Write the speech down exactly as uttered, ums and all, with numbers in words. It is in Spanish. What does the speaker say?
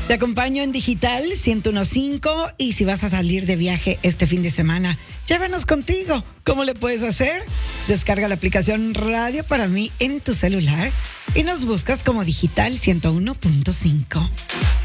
Te acompaño en Digital ciento uno punto cinco y si vas a salir de viaje este fin de semana, llévanos contigo. ¿Cómo le puedes hacer? Descarga la aplicación Radio para mí en tu celular y nos buscas como Digital ciento uno punto cinco.